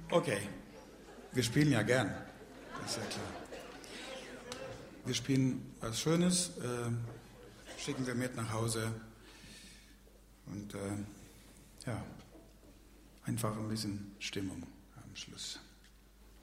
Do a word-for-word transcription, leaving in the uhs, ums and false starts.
Okay, wir spielen ja gern, das ist ja klar. Wir spielen was Schönes, äh, schicken wir mit nach Hause und äh, ja, einfach ein bisschen Stimmung am Schluss.